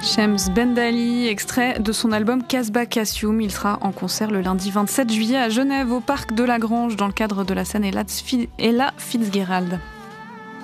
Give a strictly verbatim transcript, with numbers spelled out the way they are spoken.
Shems Bendali, extrait de son album Casbah Cassium. Il sera en concert le lundi vingt-sept juillet à Genève, au Parc de la Grange, dans le cadre de la scène Ella Fitzgerald.